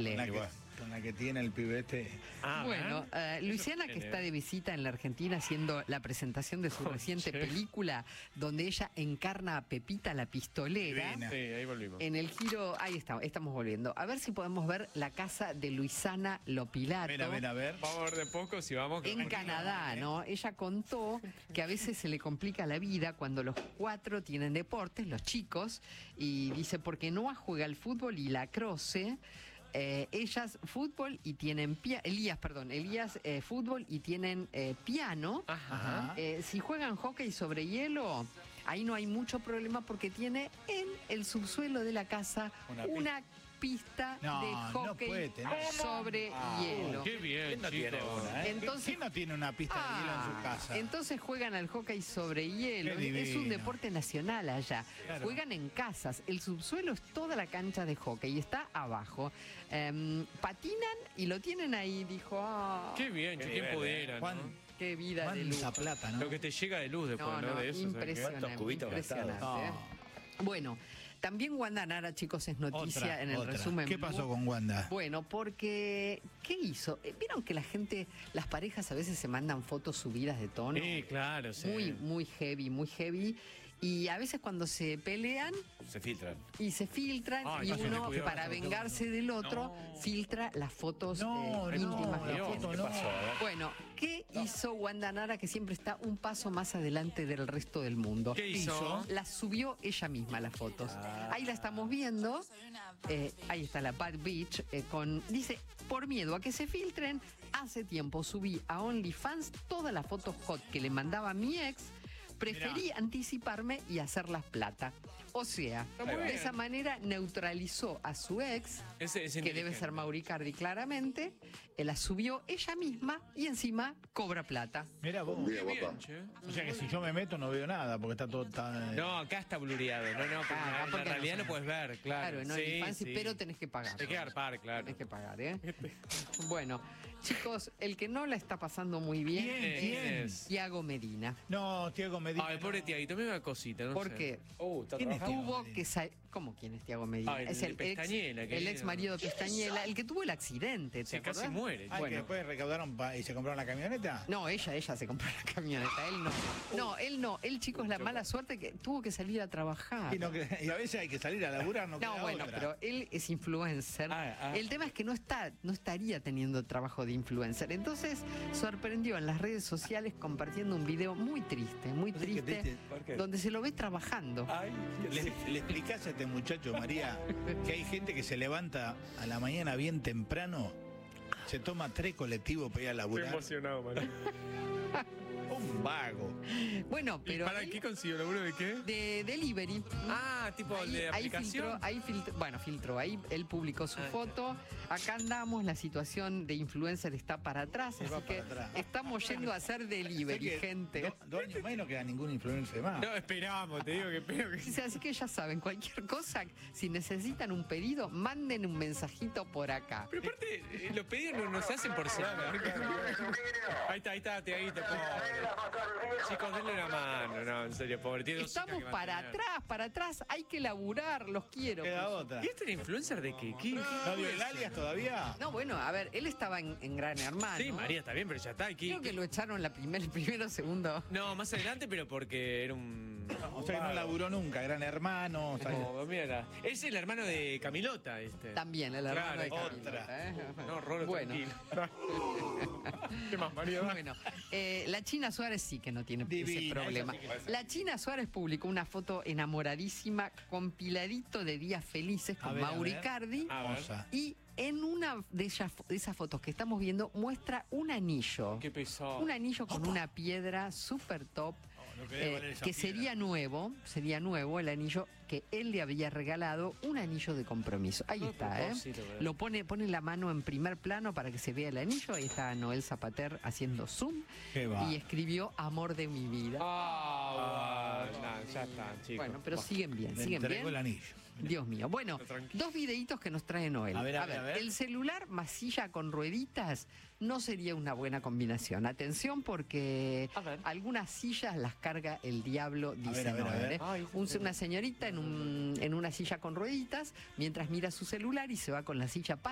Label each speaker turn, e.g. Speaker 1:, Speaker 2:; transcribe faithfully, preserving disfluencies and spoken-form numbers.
Speaker 1: increíble.
Speaker 2: La que, con la que tiene el pibete.
Speaker 1: Ah, bueno, uh, Luisiana, que está de visita en la Argentina haciendo la presentación de su reciente película, donde ella encarna a Pepita la pistolera.
Speaker 3: Sí, ahí volvimos.
Speaker 1: En el giro, ahí estamos, estamos volviendo. A ver si podemos ver la casa de Luisana Lopilato.
Speaker 2: A ver, a ver, a ver.
Speaker 3: Vamos a ver de poco si vamos.
Speaker 1: En Canadá, ¿no? Ella contó que a veces se le complica la vida cuando los cuatro tienen deportes, los chicos, y dice, porque Noah juega al fútbol y la croce. Eh, ellas fútbol y tienen piano, Elías, perdón, Elías eh, fútbol y tienen eh, piano.
Speaker 3: Ajá.
Speaker 1: Eh, si juegan hockey sobre hielo, ahí no hay mucho problema porque tiene en el subsuelo de la casa una, una pista
Speaker 2: no,
Speaker 1: de hockey
Speaker 2: no puede tener.
Speaker 1: sobre
Speaker 2: ah,
Speaker 1: hielo.
Speaker 3: Qué bien,
Speaker 2: ¿Quién no
Speaker 3: chicos.
Speaker 2: tiene una, eh?
Speaker 1: Entonces,
Speaker 2: ¿Quién no tiene una pista
Speaker 1: ah,
Speaker 2: de hielo en su casa?
Speaker 1: Entonces juegan al hockey sobre hielo. Es un deporte nacional allá. Claro. Juegan en casas. El subsuelo es toda la cancha de hockey y está abajo. Um, patinan y lo tienen ahí, dijo. Oh,
Speaker 3: qué bien, qué bien pudiera, ¿no?
Speaker 1: Qué vida de luz.
Speaker 2: plata, ¿no?
Speaker 3: Lo que te llega de luz después,
Speaker 1: no,
Speaker 3: ¿no?
Speaker 1: no,
Speaker 3: De eso.
Speaker 1: impresionante.
Speaker 4: ¿Cuántos cubitos
Speaker 1: impresionante
Speaker 4: gastados?
Speaker 1: ¿eh? Bueno, también Wanda Nara, chicos, es noticia
Speaker 2: otra,
Speaker 1: en el
Speaker 2: otra.
Speaker 1: resumen.
Speaker 2: ¿Qué pasó con Wanda?
Speaker 1: Bueno, porque ¿qué hizo? ¿Vieron que la gente, las parejas a veces se mandan fotos subidas de tono?
Speaker 3: Sí, claro, sí.
Speaker 1: Muy, muy heavy, muy heavy. Y a veces cuando se pelean...
Speaker 4: Se filtran.
Speaker 1: Y se filtran
Speaker 3: Ay,
Speaker 1: y
Speaker 3: no,
Speaker 1: uno,
Speaker 3: cuidado,
Speaker 1: para
Speaker 3: no,
Speaker 1: vengarse del otro,
Speaker 3: no.
Speaker 1: filtra las fotos
Speaker 2: no,
Speaker 1: eh,
Speaker 2: no,
Speaker 1: íntimas.
Speaker 2: la
Speaker 1: de
Speaker 2: foto
Speaker 1: gente.
Speaker 2: no.
Speaker 4: pasó, eh?
Speaker 1: Bueno, ¿qué no. hizo Wanda Nara, que siempre está un paso más adelante del resto del mundo?
Speaker 3: ¿Qué hizo?
Speaker 1: Las subió ella misma, las fotos. Ah. Ahí la estamos viendo. Eh, ahí está la Bad Beach. Eh, con, dice, por miedo a que se filtren, hace tiempo subí a OnlyFans todas las fotos hot que le mandaba mi ex. Preferí Mirá. anticiparme y hacerlas plata. O sea, de esa manera neutralizó a su ex, ese, ese que debe ser Mauricardi claramente, eh, la subió ella misma y encima cobra plata.
Speaker 2: Mira vos.
Speaker 3: Bien, bien, che.
Speaker 2: O sea que si yo me meto no veo nada porque está todo tan...
Speaker 3: No, acá está blureado. No, no, porque ah, en realidad no, no puedes ver, claro.
Speaker 1: Claro, en OnlyFans, sí, sí. pero tenés que pagar.
Speaker 3: Hay que garpar, claro.
Speaker 1: Tenés que pagar, ¿eh? Bueno, chicos, el que no la está pasando muy bien
Speaker 2: ¿Quién?
Speaker 1: es
Speaker 2: ¿Quién?
Speaker 1: Tiago Medina.
Speaker 2: No, Tiago Medina.
Speaker 3: Ay, pobre Tiaguito, me da cosita, no
Speaker 1: ¿Por
Speaker 3: sé.
Speaker 1: qué?
Speaker 4: Uh,
Speaker 2: ¿Quién es
Speaker 1: tuvo que salir. ¿Cómo quién es Tiago Medina?
Speaker 3: Ay,
Speaker 1: es
Speaker 3: el
Speaker 1: el,
Speaker 3: Pestañela,
Speaker 1: ex, el ex marido de Pestañela, el que tuvo el accidente. ¿te
Speaker 3: Se
Speaker 1: acordás?
Speaker 3: casi muere.
Speaker 2: Ah,
Speaker 1: bueno.
Speaker 2: que después recaudaron pa y se compraron la camioneta.
Speaker 1: No, ella, ella se compró la camioneta, él no. No, él no, él, chicos, la mala suerte que tuvo que salir a trabajar.
Speaker 2: Y, no, y a veces hay que salir a laburar, no
Speaker 1: No,
Speaker 2: queda
Speaker 1: bueno,
Speaker 2: otra.
Speaker 1: pero él es influencer.
Speaker 2: Ah, ah.
Speaker 1: El tema es que no está, no estaría teniendo trabajo de influencer. Entonces, sorprendió en las redes sociales compartiendo un video muy triste, muy triste,
Speaker 4: triste?
Speaker 1: donde se lo ve trabajando.
Speaker 4: Ay,
Speaker 2: Le, le explicás a este muchacho, María, que hay gente que se levanta a la mañana bien temprano, se toma tres colectivos para ir a laburar.
Speaker 3: Estoy emocionado, María.
Speaker 2: Un vago.
Speaker 1: Bueno, pero...
Speaker 3: ¿Y para
Speaker 1: él-
Speaker 3: qué consiguió? ¿Laburo de qué?
Speaker 1: De delivery.
Speaker 3: Ah, tipo
Speaker 1: Ahí,
Speaker 3: de
Speaker 1: ahí
Speaker 3: aplicación.
Speaker 1: filtró, ahí filtró, bueno, filtró, ahí él publicó su
Speaker 3: Ah,
Speaker 1: foto. Acá andamos, la situación de influencer está para atrás,
Speaker 2: Se
Speaker 1: así
Speaker 2: va
Speaker 1: que
Speaker 2: para atrás.
Speaker 1: estamos yendo a hacer delivery,
Speaker 2: Sé que
Speaker 1: gente.
Speaker 2: do- Dos años más y no queda ningún influencer más.
Speaker 3: No, esperamos, te digo que espero que...
Speaker 1: O sea, así que ya saben, cualquier cosa, si necesitan un pedido, manden un mensajito por acá.
Speaker 3: Pero aparte, eh, los pedidos no, no se hacen por semana. Ahí está, ahí está, Tiaguito. Chicos, denle una mano, no, en serio, pobre. Tiene dos hijas
Speaker 1: Estamos
Speaker 3: que
Speaker 1: para
Speaker 3: mantener.
Speaker 1: atrás, para atrás, hay que laburar, los quiero.
Speaker 2: Queda otra.
Speaker 3: ¿Y este era influencer de qué? ¿Qué?
Speaker 2: ¿No dio el alias todavía?
Speaker 1: No, bueno, a ver, él estaba en, en Gran Hermano.
Speaker 3: Sí, María, está bien, pero ya está. ¿Qué-
Speaker 1: Creo que
Speaker 3: qué?
Speaker 1: lo echaron la primer, el primero, segundo.
Speaker 3: No, más adelante, pero porque era un...
Speaker 2: O sea que no laburó nunca, Gran Hermano. O sea,
Speaker 3: Oh, mira, es el hermano de Camilota, este.
Speaker 1: También, el hermano
Speaker 3: Claro,
Speaker 1: de Camilo,
Speaker 2: otra.
Speaker 1: ¿eh?
Speaker 3: No, Rolo,
Speaker 1: Bueno.
Speaker 3: tranquilo. ¿Qué más, María?
Speaker 1: Bueno, eh, la China Suárez sí que no tiene ese
Speaker 2: Divina,
Speaker 1: problema.
Speaker 2: esa sí que pasa.
Speaker 1: La China Suárez publicó una foto enamoradísima, compiladito de días felices
Speaker 2: A
Speaker 1: con
Speaker 2: ver, a
Speaker 1: Mauri
Speaker 2: ver.
Speaker 1: Cardi.
Speaker 3: A ver.
Speaker 2: hermosa.
Speaker 1: Y en una de, ellas, de esas fotos que estamos viendo muestra un anillo.
Speaker 3: Qué pesado.
Speaker 1: Un anillo con una piedra super top.
Speaker 2: lo que debe
Speaker 1: eh,
Speaker 2: valer esa
Speaker 1: que
Speaker 2: piedra.
Speaker 1: sería nuevo, sería nuevo el anillo que él le había regalado, un anillo de compromiso. Ahí
Speaker 3: No,
Speaker 1: está, ¿eh?
Speaker 3: propósito, ¿verdad?
Speaker 1: Lo pone, pone la mano en primer plano para que se vea el anillo. Ahí está Noel Zapater haciendo zoom.
Speaker 2: Qué va.
Speaker 1: Y escribió amor de mi vida.
Speaker 3: Ah, bueno, nah, ya está, chicos.
Speaker 1: Bueno, pero siguen bien,
Speaker 2: Le
Speaker 1: siguen
Speaker 2: entregó el
Speaker 1: bien.
Speaker 2: anillo.
Speaker 1: Dios mío. Bueno,
Speaker 3: Tranquilo.
Speaker 1: dos videitos que nos trae Noel.
Speaker 2: A ver, a ver, a ver.
Speaker 1: el celular masilla con rueditas no sería una buena combinación. Atención porque
Speaker 3: A ver.
Speaker 1: algunas sillas las carga el diablo, dice
Speaker 2: ver, a ver, a
Speaker 1: Noel.
Speaker 2: ver.
Speaker 1: ¿eh?
Speaker 3: Ay,
Speaker 1: Un- una señorita en, un, en una silla con rueditas mientras mira su celular y se va con la silla para